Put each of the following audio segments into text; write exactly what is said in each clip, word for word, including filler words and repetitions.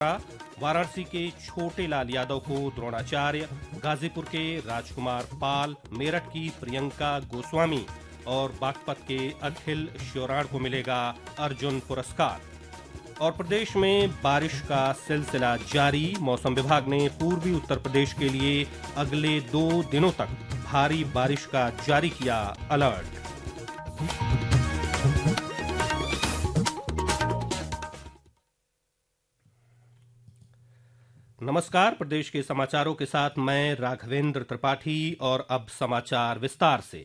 वाराणसी के छोटे लाल यादव को द्रोणाचार्य, गाजीपुर के राजकुमार पाल, मेरठ की प्रियंका गोस्वामी और बागपत के अखिल श्योराण को मिलेगा अर्जुन पुरस्कार। और प्रदेश में बारिश का सिलसिला जारी। मौसम विभाग ने पूर्वी उत्तर प्रदेश के लिए अगले दो दिनों तक भारी बारिश का जारी किया अलर्ट। नमस्कार, प्रदेश के समाचारों के साथ मैं राघवेंद्र त्रिपाठी। और अब समाचार विस्तार से।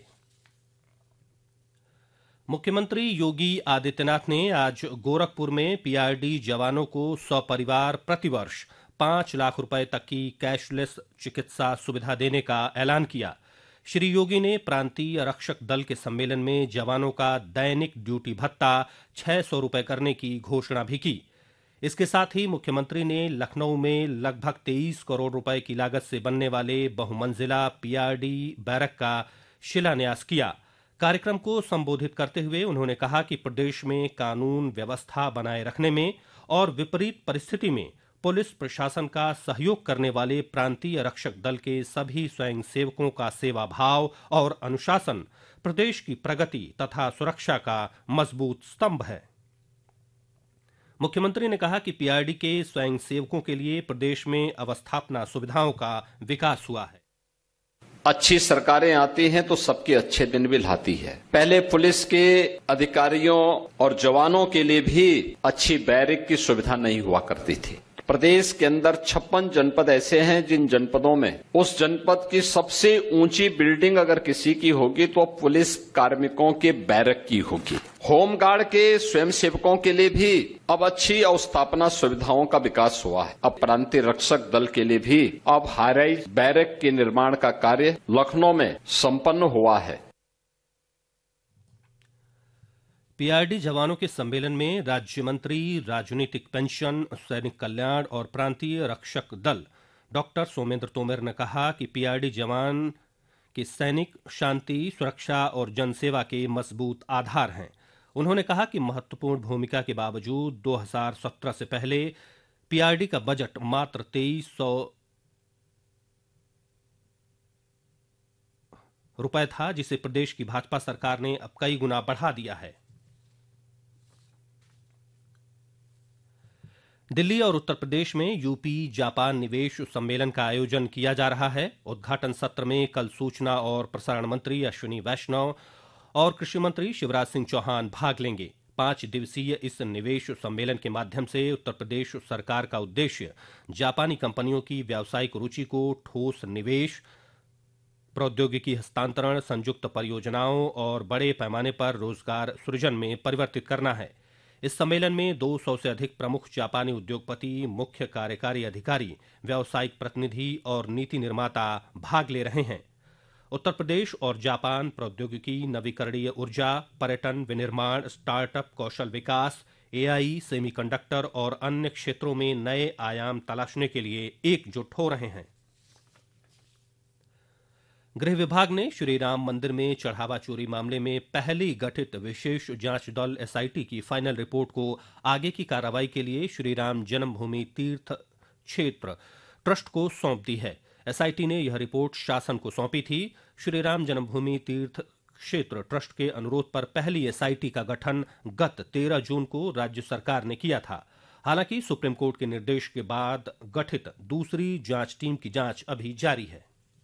मुख्यमंत्री योगी आदित्यनाथ ने आज गोरखपुर में पीआरडी जवानों को सपरिवार प्रतिवर्ष पांच लाख रुपए तक की कैशलेस चिकित्सा सुविधा देने का ऐलान किया। श्री योगी ने प्रांतीय रक्षक दल के सम्मेलन में जवानों का दैनिक ड्यूटी भत्ता छह सौ रुपए करने की घोषणा भी की। इसके साथ ही मुख्यमंत्री ने लखनऊ में लगभग तेईस करोड़ रुपए की लागत से बनने वाले बहुमंजिला पीआरडी बैरक का शिलान्यास किया। कार्यक्रम को संबोधित करते हुए उन्होंने कहा कि प्रदेश में कानून व्यवस्था बनाए रखने में और विपरीत परिस्थिति में पुलिस प्रशासन का सहयोग करने वाले प्रांतीय रक्षक दल के सभी स्वयंसेवकों का सेवा भाव और अनुशासन प्रदेश की प्रगति तथा सुरक्षा का मजबूत स्तंभ है। मुख्यमंत्री ने कहा कि पीआरडी के स्वयंसेवकों के लिए प्रदेश में अवस्थापना सुविधाओं का विकास हुआ है। अच्छी सरकारें आती हैं तो सबके अच्छे दिन भी लाती है। पहले पुलिस के अधिकारियों और जवानों के लिए भी अच्छी बैरक की सुविधा नहीं हुआ करती थी। प्रदेश के अंदर छप्पन जनपद ऐसे हैं जिन जनपदों में उस जनपद की सबसे ऊंची बिल्डिंग अगर किसी की होगी तो पुलिस कार्मिकों के बैरक की होगी। होमगार्ड के स्वयंसेवकों के लिए भी अब अच्छी अवस्थापना सुविधाओं का विकास हुआ है। अब प्रांतीय रक्षक दल के लिए भी अब हाईराइज बैरक के निर्माण का कार्य लखनऊ में संपन्न हुआ है। पीआरडी जवानों के सम्मेलन में राज्य मंत्री राजनीतिक पेंशन, सैनिक कल्याण और प्रांतीय रक्षक दल डॉक्टर सोमेंद्र तोमर ने कहा कि पीआरडी जवान के सैनिक शांति, सुरक्षा और जनसेवा के मजबूत आधार हैं। उन्होंने कहा कि महत्वपूर्ण भूमिका के बावजूद दो हज़ार सत्रह से पहले पीआरडी का बजट मात्र तेईस सौ रुपए था, जिसे प्रदेश की भाजपा सरकार ने अब कई गुना बढ़ा दिया है। दिल्ली और उत्तर प्रदेश में यूपी जापान निवेश सम्मेलन का आयोजन किया जा रहा है। उद्घाटन सत्र में कल सूचना और प्रसारण मंत्री अश्विनी वैष्णव और कृषि मंत्री शिवराज सिंह चौहान भाग लेंगे। पांच दिवसीय इस निवेश सम्मेलन के माध्यम से उत्तर प्रदेश सरकार का उद्देश्य जापानी कंपनियों की व्यावसायिक रुचि को ठोस निवेश, प्रौद्योगिकी हस्तांतरण, संयुक्त परियोजनाओं और बड़े पैमाने पर रोजगार सृजन में परिवर्तित करना है। इस सम्मेलन में दो सौ से अधिक प्रमुख जापानी उद्योगपति, मुख्य कार्यकारी अधिकारी, व्यावसायिक प्रतिनिधि और नीति निर्माता भाग ले रहे हैं। उत्तर प्रदेश और जापान प्रौद्योगिकी, नवीकरणीय ऊर्जा, पर्यटन, विनिर्माण, स्टार्टअप, कौशल विकास, एआई, सेमीकंडक्टर और अन्य क्षेत्रों में नए आयाम तलाशने के लिए एकजुट हो रहे हैं। गृह विभाग ने श्री राम मंदिर में चढ़ावा चोरी मामले में पहली गठित विशेष जांच दल एसआईटी की फाइनल रिपोर्ट को आगे की कार्रवाई के लिए श्री राम जन्मभूमि तीर्थ क्षेत्र ट्रस्ट को सौंप दी है। एसआईटी ने यह रिपोर्ट शासन को सौंपी थी। श्री राम जन्मभूमि तीर्थ क्षेत्र ट्रस्ट के अनुरोध पर पहली एसआईटी का गठन गत तेरह जून को राज्य सरकार ने किया था। हालांकि सुप्रीम कोर्ट के निर्देश के बाद गठित दूसरी जांच टीम की जांच अभी जारी है।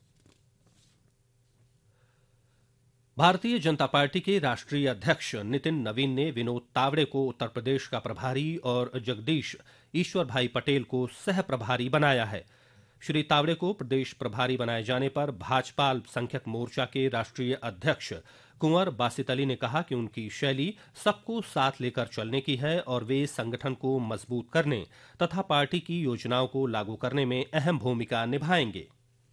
भारतीय जनता पार्टी के राष्ट्रीय अध्यक्ष नितिन नवीन ने विनोद तावड़े को उत्तर प्रदेश का प्रभारी और जगदीश ईश्वर भाई पटेल को सह प्रभारी बनाया है। श्री तावड़े को प्रदेश प्रभारी बनाए जाने पर भाजपा अल्पसंख्यक मोर्चा के राष्ट्रीय अध्यक्ष कुंवर बासित अली ने कहा कि उनकी शैली सबको साथ लेकर चलने की है और वे संगठन को मजबूत करने तथा पार्टी की योजनाओं को लागू करने में अहम भूमिका निभाएंगे।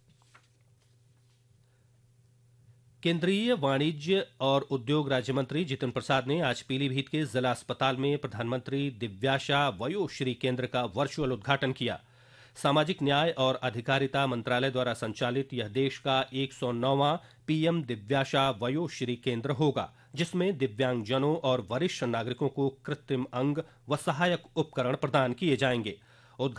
केंद्रीय वाणिज्य और उद्योग राज्य मंत्री जितिन प्रसाद ने आज पीलीभीत के जिला अस्पताल में प्रधानमंत्री दिव्याशा वयोश्री केंद्र का वर्चुअल उद्घाटन किया। सामाजिक न्याय और अधिकारिता मंत्रालय द्वारा संचालित यह देश का एक सौ नौवां पीएम दिव्याशा वयोश्री केंद्र होगा, जिसमें दिव्यांगजनों और वरिष्ठ नागरिकों को कृत्रिम अंग व सहायक उपकरण प्रदान किए जाएंगे।